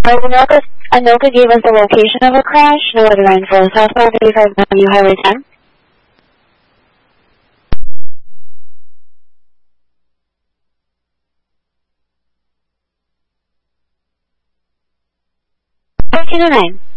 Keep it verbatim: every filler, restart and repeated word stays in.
Uh, Anoka, Anoka gave us the location of a crash. No other info. Southbound thirty-five Avenue Highway ten. fourteen oh nine.